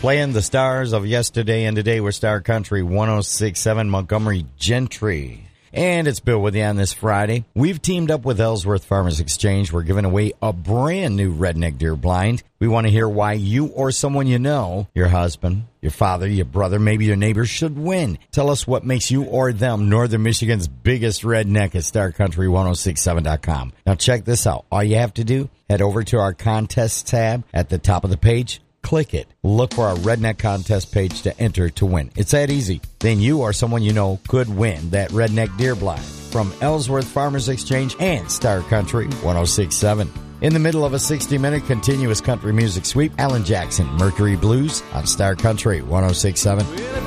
Playing the stars of yesterday and today with Star Country 106.7 Montgomery Gentry. And it's Bill with you on this Friday. We've teamed up with Ellsworth Farmers Exchange. We're giving away a brand new redneck deer blind. We want to hear why you or someone you know, your husband, your father, your brother, maybe your neighbor, should win. Tell us what makes you or them Northern Michigan's biggest redneck at StarCountry1067.com. Now check this out. All you have to do, head over to our contest tab at the top of the page. Click it. Look for our Redneck Contest page to enter to win. It's that easy. Then you or someone you know could win that redneck deer blind from Ellsworth Farmers Exchange and Star Country 106.7. In the middle of a 60-minute continuous country music sweep, Alan Jackson, Mercury Blues on Star Country 106.7.